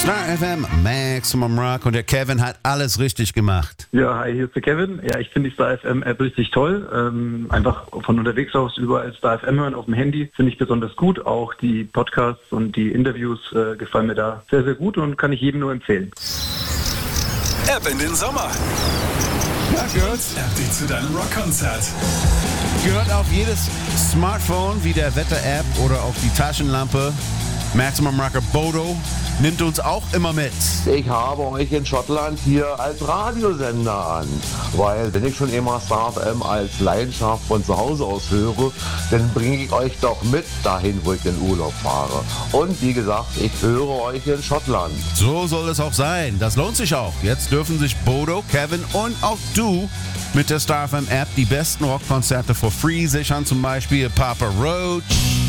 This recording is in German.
Star FM, Maximum Rock, und der Kevin hat alles richtig gemacht. Ja, hi, hier ist der Kevin. Ja, ich finde die Star FM App richtig toll. Einfach von unterwegs aus überall Star FM hören auf dem Handy finde ich besonders gut. Auch die Podcasts und die Interviews gefallen mir da sehr, sehr gut und kann ich jedem nur empfehlen. App in den Sommer. Ja, gehört. App dich zu deinem Rockkonzert. Gehört auf jedes Smartphone wie der Wetter-App oder auf die Taschenlampe. Maximum Rocker Bodo nimmt uns auch immer mit. Ich habe euch in Schottland hier als Radiosender an, weil wenn ich schon immer Star FM als Leidenschaft von zu Hause aus höre, dann bringe ich euch doch mit dahin, wo ich in Urlaub fahre. Und wie gesagt, ich höre euch in Schottland. So soll es auch sein. Das lohnt sich auch. Jetzt dürfen sich Bodo, Kevin und auch du mit der Star FM App die besten Rockkonzerte for free sichern. Zum Beispiel Papa Roach,